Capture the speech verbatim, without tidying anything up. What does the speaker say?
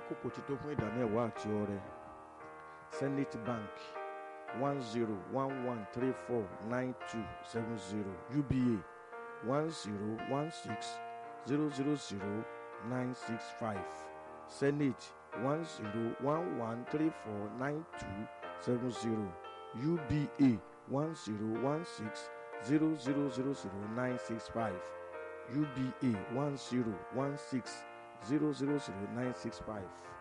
àkókò ti tó fún ìdámẹ́wàá àti ọrẹ. Zenith Bank one zero one one three four nine two seven zero, U B A one zero one six zero zero zero nine six five, Zenith one zero one one three four nine two seven zero, U B A one zero one six zero zero zero zero nine six five, U B A one zero one six zero zero zero nine six five.